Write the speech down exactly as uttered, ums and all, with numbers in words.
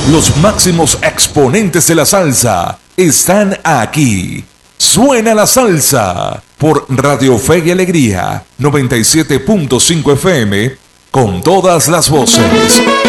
Los máximos exponentes de la salsa están aquí. Suena la salsa por Radio Fe y Alegría noventa y siete punto cinco F M con todas las voces.